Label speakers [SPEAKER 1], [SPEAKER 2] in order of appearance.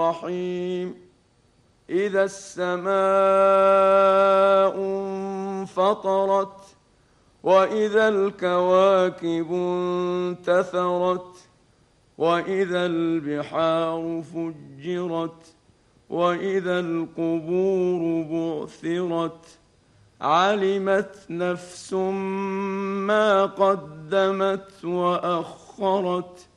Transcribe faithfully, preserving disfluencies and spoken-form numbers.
[SPEAKER 1] الرحيم إذا السماء انفطرت وإذا الكواكب انتثرت وإذا البحار فجرت وإذا القبور بعثرت علمت نفس ما قدمت وأخرت